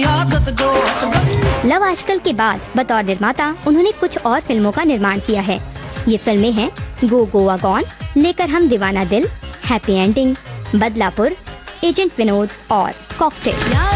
Love आजकल के बाद बतौर निर्माता उन्होंने कुछ और फिल्मों का निर्माण किया है। ये फिल्में हैं गो गोवा गॉन, लेकर हम दीवाना दिल, happy ending, Badlapur, agent Vinod और कॉकटेल।